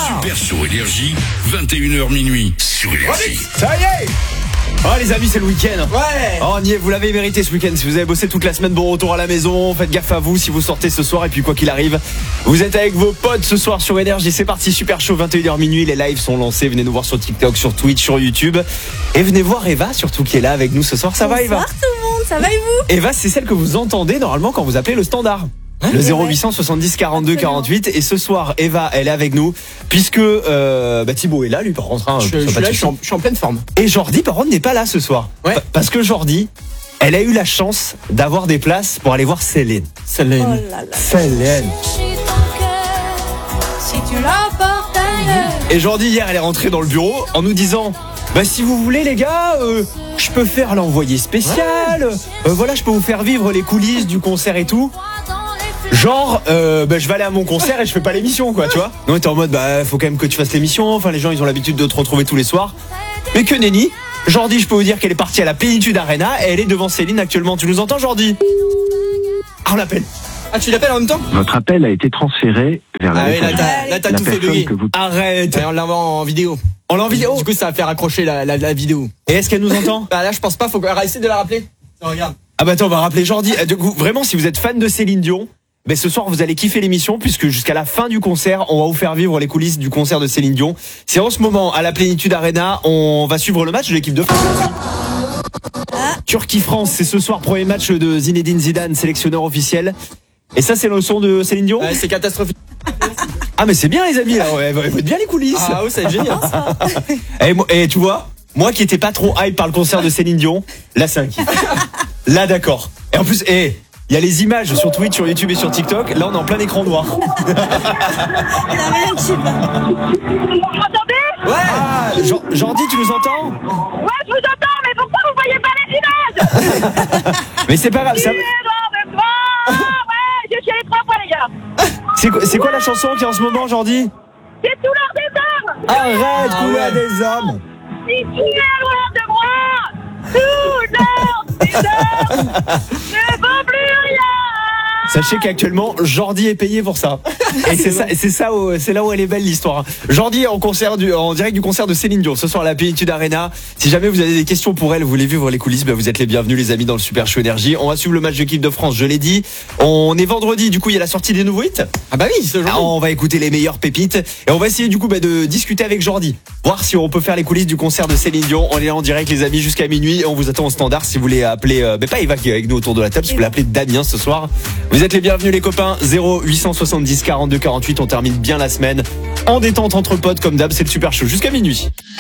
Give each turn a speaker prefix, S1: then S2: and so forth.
S1: Super Show Énergie, 21h minuit sur Énergie.
S2: Ça y est. Oh les amis, c'est le week-end.
S3: Ouais.
S2: Oh, on y est, vous l'avez mérité ce week-end. Si vous avez bossé toute la semaine, bon retour à la maison. Faites gaffe à vous si vous sortez ce soir. Et puis quoi qu'il arrive, vous êtes avec vos potes ce soir sur Énergie. C'est parti, Super Show, 21h minuit. Les lives sont lancés. Venez nous voir sur TikTok, sur Twitch, sur YouTube. Et venez voir Eva, surtout qui est là avec nous ce soir. Ça va Eva?
S4: Bonsoir tout le monde, ça va et vous?
S2: Eva, c'est celle que vous entendez normalement quand vous appelez le standard. Le 0800 70 42 48. Et ce soir, Eva, elle est avec nous puisque Thibaut est là, lui par contre.
S3: Je suis en pleine forme.
S2: Et Jordi, par contre, n'est pas là ce soir.
S3: Ouais.
S2: Parce que Jordi, elle a eu la chance d'avoir des places pour aller voir Céline.
S4: Oh là là.
S2: Céline.
S4: Si tu l'apportes ailleurs.
S2: Et Jordi, hier, elle est rentrée dans le bureau en nous disant si vous voulez les gars, je peux faire l'envoyé spécial. Voilà, je peux vous faire vivre les coulisses du concert et tout. Genre, je vais aller à mon concert et je fais pas l'émission, quoi, tu vois. Non, on était en mode, faut quand même que tu fasses l'émission. Enfin, les gens, ils ont l'habitude de te retrouver tous les soirs. Mais que nenni. Jordi, je peux vous dire qu'elle est partie à la Plénitude Arena et elle est devant Céline actuellement. Tu nous entends, Jordi? Ah, on l'appelle.
S3: Ah, tu l'appelles en même temps?
S5: Votre appel a été transféré vers la
S3: Ah oui,
S5: messagerie.
S3: là t'as
S5: La
S3: tout fait
S5: personne
S3: bugger.
S5: que vous...
S2: Arrête.
S3: Ouais, on l'envoie en vidéo.
S2: On l'a en vidéo.
S3: Du coup, ça va faire accrocher la vidéo.
S2: Et est-ce qu'elle nous entend?
S3: Bah là, je pense pas, faut essayer de la rappeler. Tiens, regarde.
S2: Ah bah attends, on va rappeler Jordi. Du coup, vraiment, si vous êtes fan de Céline Dion, ce soir vous allez kiffer l'émission puisque jusqu'à la fin du concert, on va vous faire vivre les coulisses du concert de Céline Dion. C'est en ce moment à la Plénitude Arena, on va suivre le match de l'équipe de France. Turquie-France, c'est ce soir, premier match de Zinedine Zidane, sélectionneur officiel. Et ça, c'est le son de Céline Dion?
S3: Ouais, c'est catastrophique.
S2: Ah mais c'est bien les amis, là, ouais, vous êtes bien les coulisses.
S3: Ah oui, ça va être génial.
S2: Et tu vois, moi qui étais pas trop hype par le concert de Céline Dion, là c'est un kiff. Là d'accord. Et en plus, il y a les images sur Twitch, sur YouTube et sur TikTok. Là on est en plein écran noir.
S4: Il a rien qui va.
S6: Vous m'entendez?
S3: Ouais.
S2: Ah, Jordi, tu nous entends?
S6: Ouais, je vous entends, mais pourquoi vous voyez pas les images?
S2: Mais c'est pas grave. Ça...
S6: Ouais, je suis allé 3 fois, les gars.
S2: C'est quoi la chanson qui est en ce moment, Jordi?
S6: C'est tout l'heure des hommes.
S2: Arrête,
S3: Ah,
S2: couleur
S3: ouais.
S2: des hommes.
S6: Si tu es loin de moi, tout l'heure des hommes ne vaut plus rien.
S2: Sachez qu'actuellement, Jordi est payé pour ça. Et c'est là où elle est belle l'histoire. Jordi est en direct du concert de Céline Dion ce soir à la Plénitude Arena. Si jamais vous avez des questions pour elle, vous voulez vivre les coulisses, vous êtes les bienvenus les amis dans le Super Show Énergie. On va suivre le match de l'équipe de France, je l'ai dit. On est vendredi, du coup il y a la sortie des nouveaux hits.
S3: Ah bah oui, ce genre.
S2: On va écouter les meilleures pépites et on va essayer du coup de discuter avec Jordi, voir si on peut faire les coulisses du concert de Céline Dion. On est là en direct les amis jusqu'à minuit et on vous attend au standard si vous voulez appeler pas Eva qui est avec nous autour de la table, si vous voulez appeler Damien ce soir. Vous êtes les bienvenus les copains. 0870 42 48. On termine bien la semaine en détente entre potes comme d'hab, c'est le Super Show jusqu'à minuit.